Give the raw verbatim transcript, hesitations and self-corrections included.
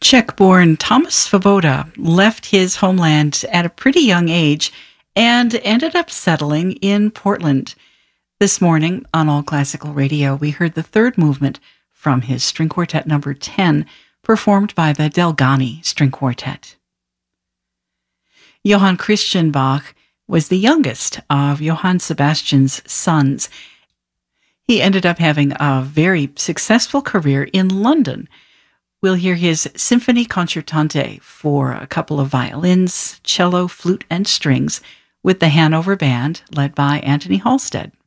Czech-born Thomas Svoboda left his homeland at a pretty young age and ended up settling in Portland. This morning on All Classical Radio, we heard the third movement from his string quartet number ten, performed by the Delgani String Quartet. Johann Christian Bach was the youngest of Johann Sebastian's sons. He ended up having a very successful career in London. We'll hear his Symphonie Concertante for a couple of violins, cello, flute, and strings with the Hanover Band led by Anthony Halstead.